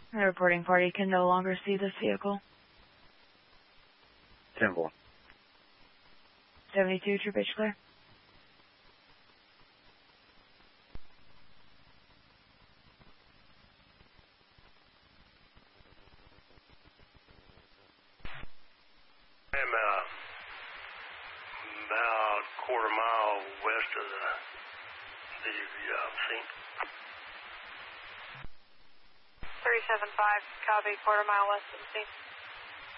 The reporting party can no longer see this vehicle. 10-4. 72, True Pitch Clear. I'm about a quarter mile west of the scene. 375, copy, quarter mile west of the scene.